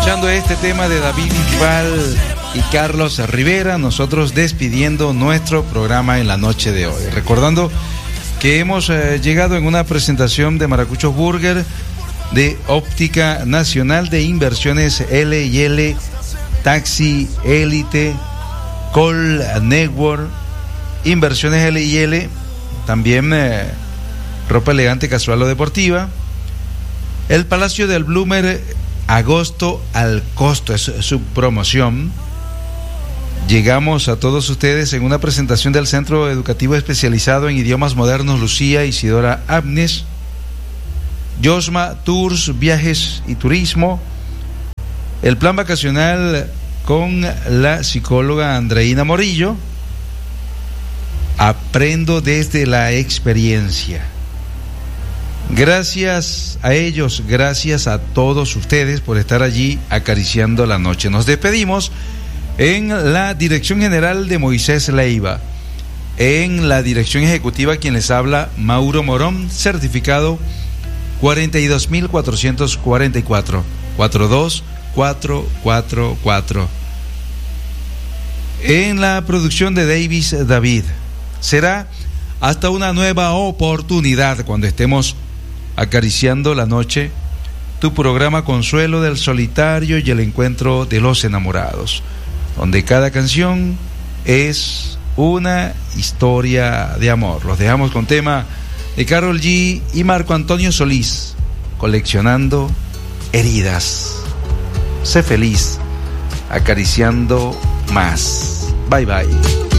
escuchando este tema de David Bisbal y Carlos Rivera, nosotros despidiendo nuestro programa en la noche de hoy. Recordando que hemos llegado en una presentación de Maracuchos Burger, de Óptica Nacional, de Inversiones L&L, Taxi Élite, Call Network, Inversiones L&L, también ropa elegante, casual o deportiva. El Palacio del Bloomer, agosto al costo, es su promoción. Llegamos a todos ustedes en una presentación del Centro Educativo Especializado en Idiomas Modernos Lucía Isidora Abnes, Yosma Tours, Viajes y Turismo, el plan vacacional con la psicóloga Andreina Morillo. Aprendo desde la experiencia. Gracias a ellos, gracias a todos ustedes por estar allí acariciando la noche. Nos despedimos en la dirección general de Moisés Leiva, en la dirección ejecutiva quien les habla, Mauro Morón, certificado 42.444, 42444. En la producción de Davis David. Será hasta una nueva oportunidad cuando estemos acariciando la noche, tu programa Consuelo del Solitario y el Encuentro de los Enamorados, donde cada canción es una historia de amor. Los dejamos con tema de Karol G y Marco Antonio Solís, Coleccionando Heridas. Sé feliz, acariciando más. Bye bye.